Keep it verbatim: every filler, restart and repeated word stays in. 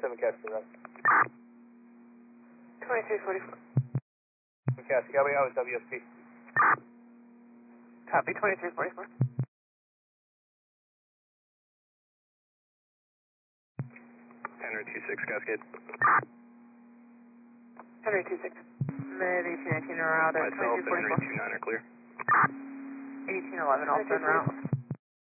seven Cascade, right? twenty-three forty-four. Cascade, how many hours W S P? Copy, twenty-three forty-four. Henry two six, Cascade. Henry two six. Med eighteen nineteen en route at Myself twenty-three and Henry forty-four. two nine are clear. eighteen eleven also en route.